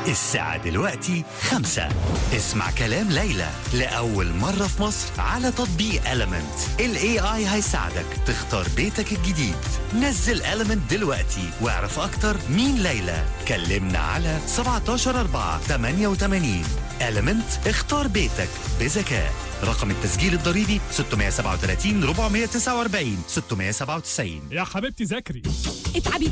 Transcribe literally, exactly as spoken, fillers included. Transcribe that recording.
الساعة دلوقتي خمسة. اسمع كلام ليلى لأول مرة في مصر على تطبيق Element. ال إيه آي هيساعدك تختار بيتك الجديد. نزل Element دلوقتي واعرف أكتر مين ليلى. كلمنا على سبعتاشر أربعة تمانية وتمانين. Element، اختار بيتك بذكاء. رقم التسجيل الضريبي ستمية وسبعة وتلاتين أربعمية وتسعة وأربعين ستمية وسبعة وتسعين. يا حبيبتي ذاكري. اتعبي